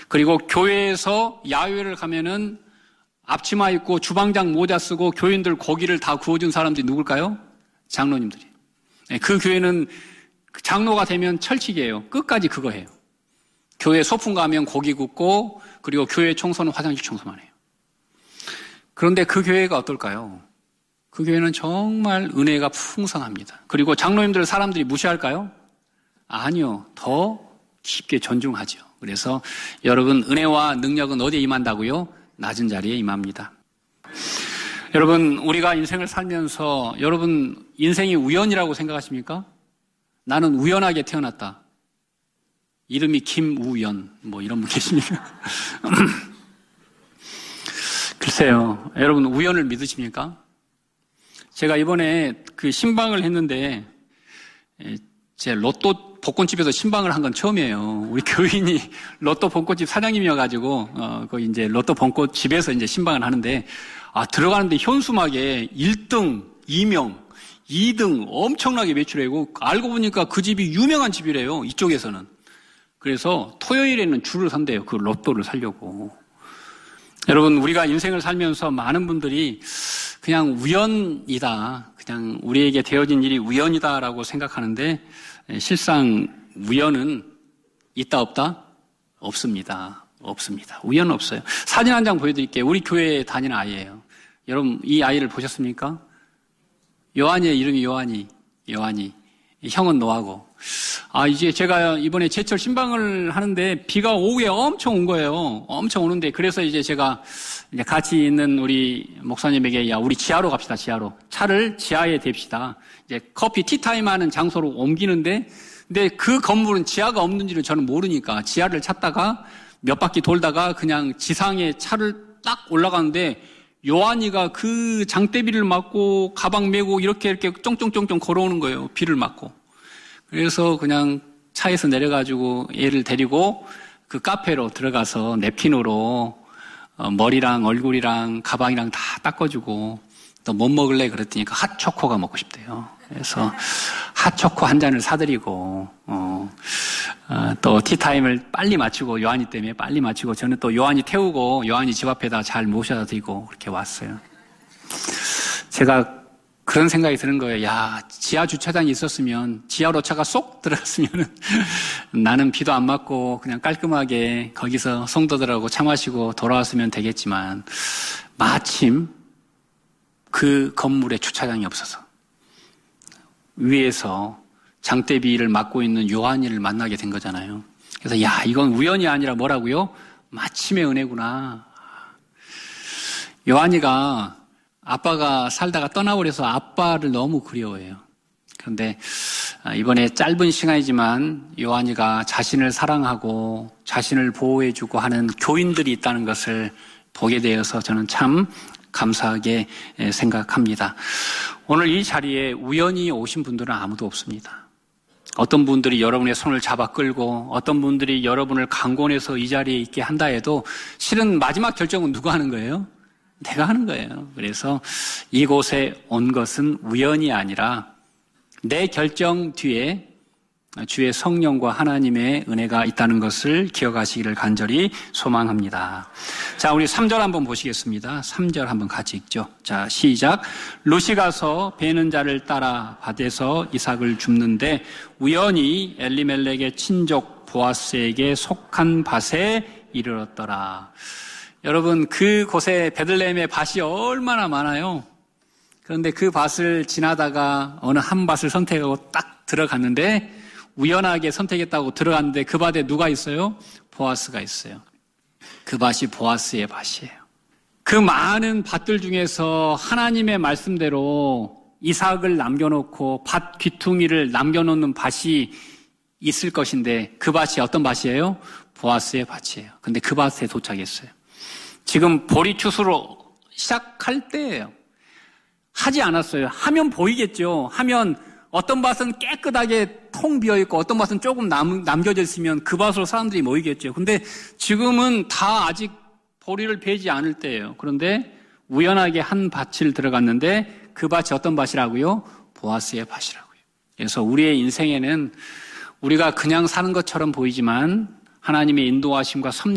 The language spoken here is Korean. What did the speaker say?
그리고 교회에서 야외를 가면은 앞치마 입고 주방장 모자 쓰고 교인들 고기를 다 구워준 사람들이 누굴까요? 장로님들이. 그 교회는 장로가 되면 철칙이에요. 끝까지 그거 해요. 교회 소풍 가면 고기 굽고 그리고 교회 청소는 화장실 청소만 해요. 그런데 그 교회가 어떨까요? 그 교회는 정말 은혜가 풍성합니다. 그리고 장로님들을 사람들이 무시할까요? 아니요. 더 깊게 존중하죠. 그래서 여러분 은혜와 능력은 어디에 임한다고요? 낮은 자리에 임합니다. 여러분 우리가 인생을 살면서 여러분 인생이 우연이라고 생각하십니까? 나는 우연하게 태어났다. 이름이 김우연 뭐 이런 분 계십니까? 글쎄요. 여러분 우연을 믿으십니까? 제가 이번에 그 신방을 했는데 제 로또 복권집에서 신방을 한 건 처음이에요. 우리 교인이 로또 복권집 사장님이어가지고 거기 이제 로또 복권집에서 이제 신방을 하는데 들어가는데 현수막에 1등, 2명, 2등 엄청나게 매출하고 알고 보니까 그 집이 유명한 집이래요. 이쪽에서는. 그래서 토요일에는 줄을 선대요. 그 로또를 사려고. 여러분 우리가 인생을 살면서 많은 분들이 그냥 우연이다. 그냥 우리에게 되어진 일이 우연이다라고 생각하는데 실상 우연은 있다 없다? 없습니다. 없습니다. 우연은 없어요. 사진 한 장 보여드릴게요. 우리 교회에 다니는 아이예요. 여러분 이 아이를 보셨습니까? 요한이에요. 이름이 요한이. 형은 노하고. 이제 제가 이번에 제철 신방을 하는데 비가 오후에 엄청 온 거예요. 엄청 오는데 그래서 이제 제가 이제 같이 있는 우리 목사님에게 우리 지하로 갑시다. 지하로. 차를 지하에 댑시다. 이제 커피 티타임 하는 장소로 옮기는데 근데 그 건물은 지하가 없는지를 저는 모르니까 지하를 찾다가 몇 바퀴 돌다가 그냥 지상에 차를 딱 올라가는데 요한이가 그 장대비를 맞고 가방 메고 이렇게 쫑쫑쫑쫑 걸어오는 거예요. 비를 맞고. 그래서 그냥 차에서 내려가지고 얘를 데리고 그 카페로 들어가서 냅킨으로 머리랑 얼굴이랑 가방이랑 다 닦아주고 또 뭐 먹을래 그랬더니 핫초코가 먹고 싶대요. 그래서 핫초코 한 잔을 사드리고 또 티타임을 빨리 마치고 요한이 때문에 빨리 마치고 저는 또 요한이 태우고 요한이 집 앞에다 잘 모셔다 드리고 그렇게 왔어요. 제가 그런 생각이 드는 거예요. 지하 주차장이 있었으면 지하로 차가 쏙 들어갔으면 나는 비도 안 맞고 그냥 깔끔하게 거기서 성도들하고 차 마시고 돌아왔으면 되겠지만 마침 그 건물에 주차장이 없어서 위에서 장대비를 맡고 있는 요한이를 만나게 된 거잖아요. 그래서 이건 우연이 아니라 뭐라고요? 마침의 은혜구나. 요한이가 아빠가 살다가 떠나버려서 아빠를 너무 그리워해요. 그런데 이번에 짧은 시간이지만 요한이가 자신을 사랑하고 자신을 보호해주고 하는 교인들이 있다는 것을 보게 되어서 저는 참 감사하게 생각합니다. 오늘 이 자리에 우연히 오신 분들은 아무도 없습니다. 어떤 분들이 여러분의 손을 잡아 끌고 어떤 분들이 여러분을 강권해서 이 자리에 있게 한다 해도 실은 마지막 결정은 누가 하는 거예요? 내가 하는 거예요. 그래서 이곳에 온 것은 우연이 아니라 내 결정 뒤에 주의 성령과 하나님의 은혜가 있다는 것을 기억하시기를 간절히 소망합니다. 자, 우리 3절 한번 보시겠습니다. 3절 한번 같이 읽죠. 자, 시작. 롯이 가서 베는 자를 따라 밭에서 이삭을 줍는데 우연히 엘리멜렉의 친족 보아스에게 속한 밭에 이르렀더라. 여러분, 그곳에 베들레헴의 밭이 얼마나 많아요. 그런데 그 밭을 지나다가 어느 한 밭을 선택하고 딱 들어갔는데 우연하게 선택했다고 들어갔는데 그 밭에 누가 있어요? 보아스가 있어요. 그 밭이 보아스의 밭이에요. 그 많은 밭들 중에서 하나님의 말씀대로 이삭을 남겨놓고 밭 귀퉁이를 남겨놓는 밭이 있을 것인데 그 밭이 어떤 밭이에요? 보아스의 밭이에요. 근데 그 밭에 도착했어요. 지금 보리추수로 시작할 때예요. 하지 않았어요. 하면 보이겠죠. 하면 어떤 밭은 깨끗하게 통 비어있고 어떤 밭은 조금 남겨져 있으면 그 밭으로 사람들이 모이겠죠. 근데 지금은 다 아직 보리를 베지 않을 때예요. 그런데 우연하게 한 밭을 들어갔는데 그 밭이 어떤 밭이라고요? 보아스의 밭이라고요. 그래서 우리의 인생에는 우리가 그냥 사는 것처럼 보이지만 하나님의 인도하심과